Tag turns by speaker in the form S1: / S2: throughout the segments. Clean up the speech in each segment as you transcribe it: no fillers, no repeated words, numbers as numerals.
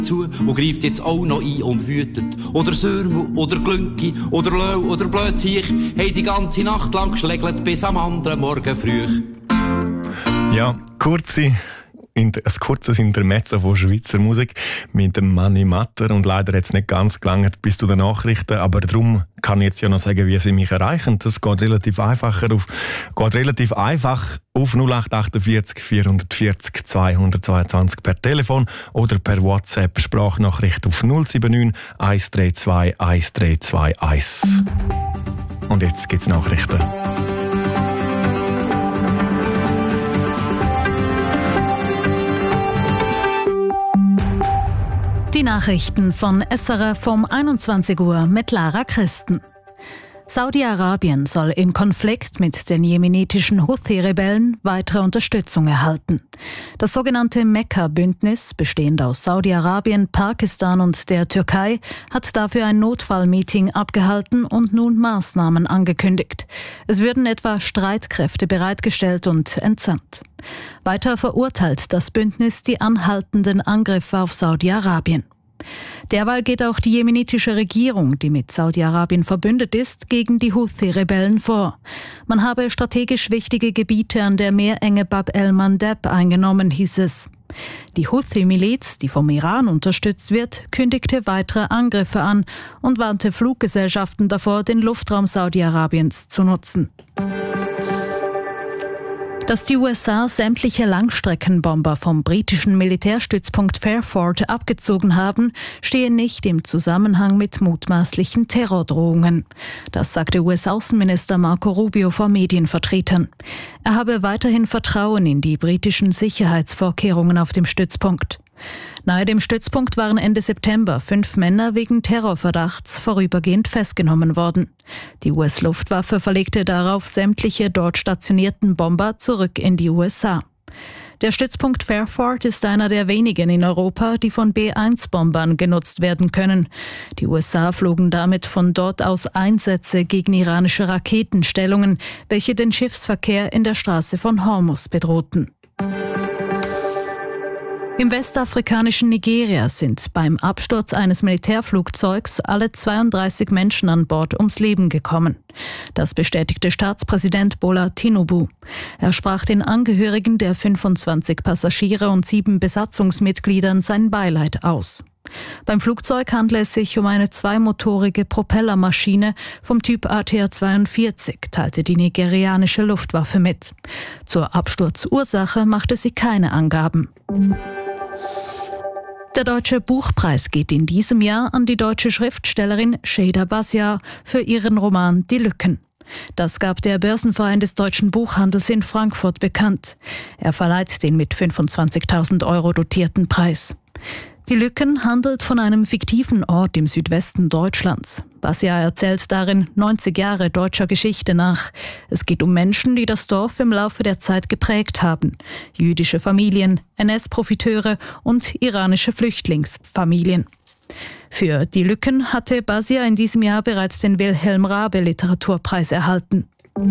S1: zu und greift jetzt auch noch ein und wütet. Oder Sörmel, oder Glünki, oder Löw, oder Blödsiech, haben die ganze Nacht lang geschlägelt bis am anderen Morgen früh.
S2: Ja, ein kurzes Intermezzo von Schweizer Musik mit dem Mani Matter und leider jetzt nicht ganz gelangt bis zu den Nachrichten, aber darum kann ich jetzt ja noch sagen, wie Sie mich erreichen. Das geht relativ einfach auf 0848 440 222 per Telefon oder per WhatsApp Sprachnachricht auf 079 132 1321. Und jetzt gibt's Nachrichten.
S3: Die Nachrichten von SRF um 21 Uhr mit Lara Christen. Saudi-Arabien soll im Konflikt mit den jemenitischen Houthi-Rebellen weitere Unterstützung erhalten. Das sogenannte Mekka-Bündnis, bestehend aus Saudi-Arabien, Pakistan und der Türkei, hat dafür ein Notfallmeeting abgehalten und nun Maßnahmen angekündigt. Es würden etwa Streitkräfte bereitgestellt und entsandt. Weiter verurteilt das Bündnis die anhaltenden Angriffe auf Saudi-Arabien. Derweil geht auch die jemenitische Regierung, die mit Saudi-Arabien verbündet ist, gegen die Houthi-Rebellen vor. Man habe strategisch wichtige Gebiete an der Meerenge Bab el-Mandeb eingenommen, hieß es. Die Houthi-Miliz, die vom Iran unterstützt wird, kündigte weitere Angriffe an und warnte Fluggesellschaften davor, den Luftraum Saudi-Arabiens zu nutzen. Dass die USA sämtliche Langstreckenbomber vom britischen Militärstützpunkt Fairford abgezogen haben, stehe nicht im Zusammenhang mit mutmaßlichen Terrordrohungen. Das sagte US-Außenminister Marco Rubio vor Medienvertretern. Er habe weiterhin Vertrauen in die britischen Sicherheitsvorkehrungen auf dem Stützpunkt. Nahe dem Stützpunkt waren Ende September 5 Männer wegen Terrorverdachts vorübergehend festgenommen worden. Die US-Luftwaffe verlegte darauf sämtliche dort stationierten Bomber zurück in die USA. Der Stützpunkt Fairford ist einer der wenigen in Europa, die von B-1-Bombern genutzt werden können. Die USA flogen damit von dort aus Einsätze gegen iranische Raketenstellungen, welche den Schiffsverkehr in der Straße von Hormuz bedrohten. Im westafrikanischen Nigeria sind beim Absturz eines Militärflugzeugs alle 32 Menschen an Bord ums Leben gekommen. Das bestätigte Staatspräsident Bola Tinubu. Er sprach den Angehörigen der 25 Passagiere und 7 Besatzungsmitgliedern sein Beileid aus. Beim Flugzeug handle es sich um eine zweimotorige Propellermaschine vom Typ ATR-42, teilte die nigerianische Luftwaffe mit. Zur Absturzursache machte sie keine Angaben. Der Deutsche Buchpreis geht in diesem Jahr an die deutsche Schriftstellerin Şeyda Basiar für ihren Roman Die Lücken. Das gab der Börsenverein des deutschen Buchhandels in Frankfurt bekannt. Er verleiht den mit 25.000 € dotierten Preis. Die Lücken handelt von einem fiktiven Ort im Südwesten Deutschlands. Basiar erzählt darin 90 Jahre deutscher Geschichte nach. Es geht um Menschen, die das Dorf im Laufe der Zeit geprägt haben. Jüdische Familien, NS-Profiteure und iranische Flüchtlingsfamilien. Für Die Lücken hatte Basiar in diesem Jahr bereits den Wilhelm Raabe Literaturpreis erhalten.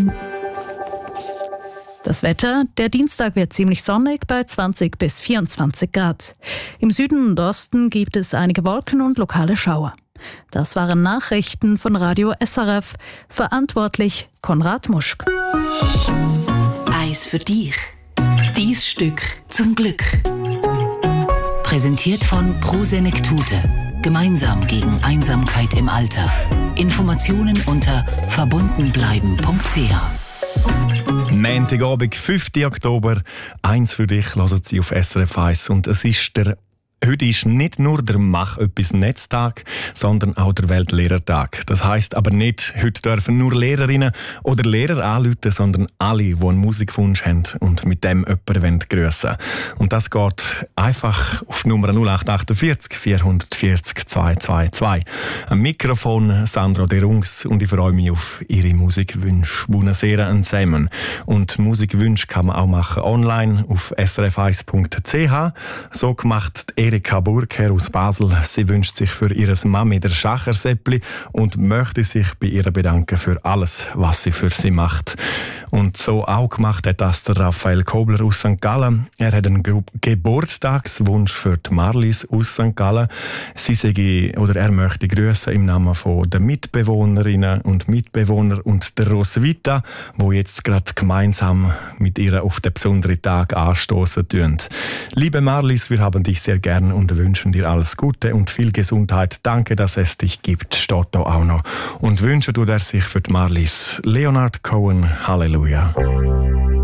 S3: Das Wetter, der Dienstag wird ziemlich sonnig bei 20 bis 24 Grad. Im Süden und Osten gibt es einige Wolken und lokale Schauer. Das waren Nachrichten von Radio SRF. Verantwortlich Konrad Muschk.
S4: Eis für dich. Dies Stück zum Glück. Präsentiert von Prosenektute. Gemeinsam gegen Einsamkeit im Alter. Informationen unter verbundenbleiben.ch.
S2: Montagabend, 5. Oktober, 1 für dich, hören Sie auf SRF 1. Und es ist heute ist nicht nur der Mach etwas Netztag, sondern auch der Weltlehrertag. Das heisst aber nicht, heute dürfen nur Lehrerinnen oder Lehrer anrufen, sondern alle, die einen Musikwunsch haben und mit dem jemanden grüssen wollen. Und das geht einfach auf die Nummer 0848 440 222. Am Mikrofon Sandra De Rungs und ich freue mich auf Ihre Musikwünsche. Buonasera zusammen. Und Musikwünsche kann man auch machen online auf srf1.ch. So gemacht die Erika Burgherr aus Basel. Sie wünscht sich für ihre Mami der Schachersäppli und möchte sich bei ihr bedanken für alles, was sie für sie macht. Und so auch gemacht hat das der Raphael Kobler aus St. Gallen. Er hat einen Geburtstagswunsch für die Marlies aus St. Gallen. Er möchte grüßen im Namen von der Mitbewohnerinnen und Mitbewohner und der Roswitha, wo jetzt gerade gemeinsam mit ihr auf den besonderen Tag anstoßen tun. Liebe Marlies, wir haben dich sehr gern und wünschen dir alles Gute und viel Gesundheit. Danke, dass es dich gibt, steht da auch noch. Und wünsche du dir sich für die Marlies Leonard Cohen. Halleluja.